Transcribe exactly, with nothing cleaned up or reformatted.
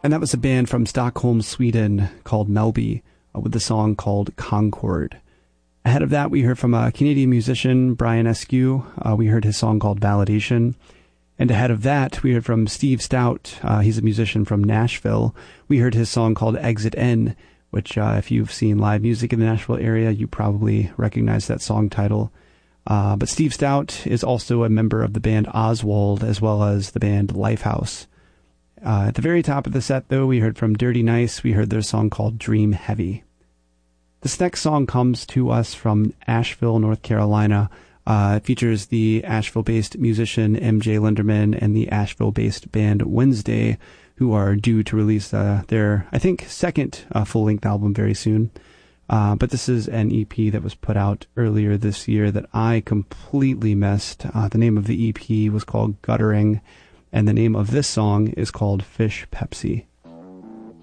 And that was a band from Stockholm, Sweden called Melby uh, with the song called Concord. Ahead of that, we heard from a Canadian musician, Brian Eskew. Uh, we heard his song called Validation. And ahead of that, we heard from Steve Stout. Uh, he's a musician from Nashville. We heard his song called Exit N, which uh, if you've seen live music in the Nashville area, you probably recognize that song title. Uh, but Steve Stout is also a member of the band Oswald, as well as the band Lifehouse. Uh, at the very top of the set, though, we heard from Dirty Nice. We heard their song called Dream Heavy. This next song comes to us from Asheville, North Carolina. Uh, it features the Asheville-based musician M J Linderman and the Asheville-based band Wednesday, who are due to release uh, their, I think, second uh, full-length album very soon. Uh, but this is an E P that was put out earlier this year that I completely missed. Uh, the name of the E P was called Guttering, and the name of this song is called Fish Pepsi.